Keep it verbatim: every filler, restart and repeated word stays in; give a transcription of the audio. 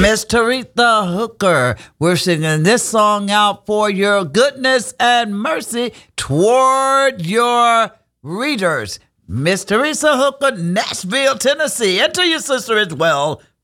Miss Taretha Hooker. We're singing this song out for your goodness and mercy toward your readers. Miss Taretha Hooker, Nashville, Tennessee. And to your sister as well,